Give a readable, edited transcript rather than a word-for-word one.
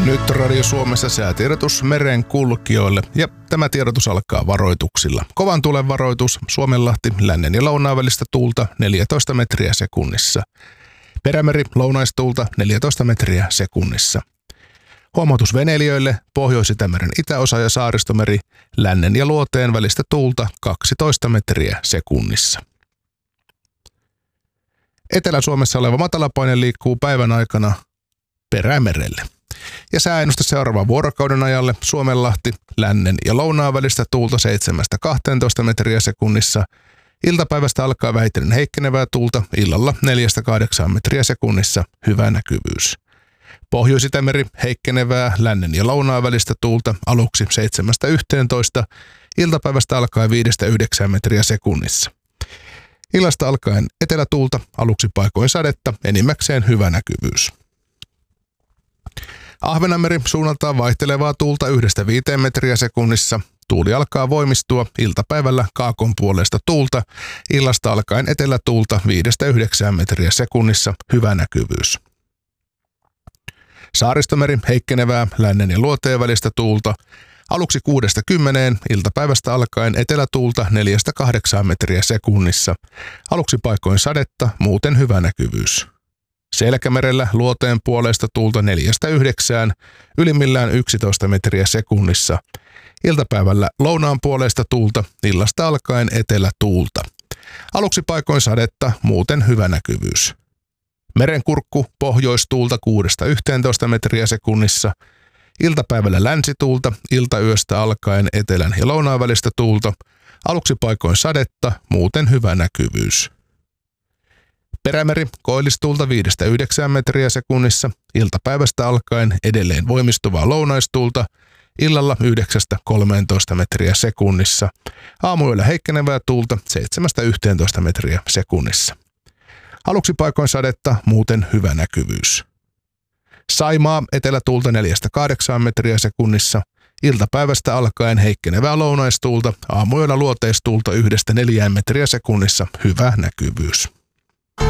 Nyt Radio Suomessa säätiedotus merenkulkijoille ja tämä tiedotus alkaa varoituksilla. Kovan tuulen varoitus Suomenlahti lännen ja lounaan välistä tuulta 14 metriä sekunnissa. Perämeri lounaistuulta 14 metriä sekunnissa. Huomautus veneilijöille Pohjois-Itämeren itäosa ja Saaristomeri lännen ja luoteen välistä tuulta 12 metriä sekunnissa. Etelä-Suomessa oleva matalapaine liikkuu päivän aikana Perämerelle. Ja sääennuste seuraavan vuorokauden ajalle Suomenlahti lännen ja lounaan välistä tuulta 7-12 metriä sekunnissa. Iltapäivästä alkaa vähitellen heikkenevää tuulta illalla 4-8 metriä sekunnissa, hyvä näkyvyys. Pohjois-Itämeri heikkenevää lännen ja lounaan välistä tuulta aluksi 7-11, iltapäivästä alkaen 5-9 metriä sekunnissa. Illasta alkaen etelätuulta aluksi paikoin sadetta, enimmäkseen hyvä näkyvyys. Ahvenanmeri suunnaltaan vaihtelevaa tuulta 1-5 metriä sekunnissa. Tuuli alkaa voimistua iltapäivällä kaakon puolesta tuulta, illasta alkaen etelätuulta 5-9 metriä sekunnissa, hyvä näkyvyys. Saaristomeri heikkenevää lännen ja luoteen välistä tuulta, aluksi 6-10, iltapäivästä alkaen etelätuulta 4-8 metriä sekunnissa, aluksi paikoin sadetta, muuten hyvä näkyvyys. Selkämerellä luoteen puolesta tuulta 4-9, ylimmillään 11 metriä sekunnissa. Iltapäivällä lounaan puolesta tuulta, illasta alkaen etelätuulta. Aluksi paikoin sadetta, muuten hyvä näkyvyys. Merenkurkku pohjoistuulta 6-11 metriä sekunnissa. Iltapäivällä länsituulta, iltayöstä alkaen etelän ja lounaan välistä tuulta. Aluksi paikoin sadetta, muuten hyvä näkyvyys. Perämeri koillistuulta 5-9 metriä sekunnissa, iltapäivästä alkaen edelleen voimistuvaa lounaistuulta, illalla 9-13 metriä sekunnissa, aamuyöllä heikkenevää tuulta 7-11 metriä sekunnissa. Aluksi paikoin sadetta, muuten hyvä näkyvyys. Saimaa etelätuulta 4-8 metriä sekunnissa, iltapäivästä alkaen heikkenevää lounaistuulta, aamuyöllä luoteistuulta 1-4 metriä sekunnissa, hyvä näkyvyys.